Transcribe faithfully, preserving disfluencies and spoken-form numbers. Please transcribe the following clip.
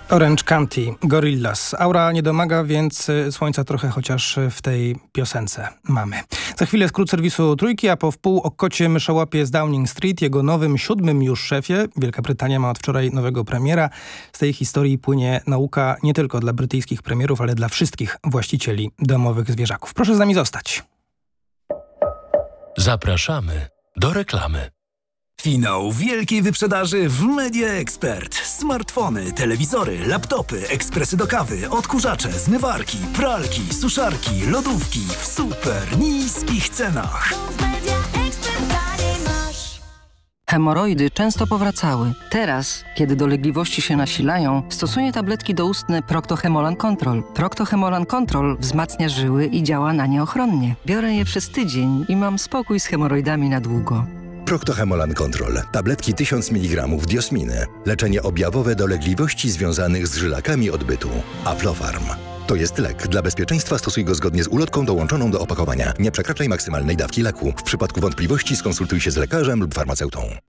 Orange County, Gorillaz. Aura nie domaga, więc słońca trochę chociaż w tej piosence mamy. Za chwilę skrót serwisu Trójki, a po wpół o kocie myszołapie z Downing Street, jego nowym, siódmym już szefie. Wielka Brytania ma od wczoraj nowego premiera. Z tej historii płynie nauka nie tylko dla brytyjskich premierów, ale dla wszystkich właścicieli domowych zwierzaków. Proszę z nami zostać. Zapraszamy do reklamy. Finał wielkiej wyprzedaży w Media Expert. Smartfony, telewizory, laptopy, ekspresy do kawy, odkurzacze, zmywarki, pralki, suszarki, lodówki w super niskich cenach. Hemoroidy często powracały. Teraz, kiedy dolegliwości się nasilają, stosuję tabletki doustne Procto-Hemolan Control. Procto-Hemolan Control wzmacnia żyły i działa na nie ochronnie. Biorę je przez tydzień i mam spokój z hemoroidami na długo. Procto-Hemolan Control. Tabletki tysiąc miligramów diosminy. Leczenie objawowe dolegliwości związanych z żylakami odbytu. Aflofarm. To jest lek. Dla bezpieczeństwa stosuj go zgodnie z ulotką dołączoną do opakowania. Nie przekraczaj maksymalnej dawki leku. W przypadku wątpliwości skonsultuj się z lekarzem lub farmaceutą.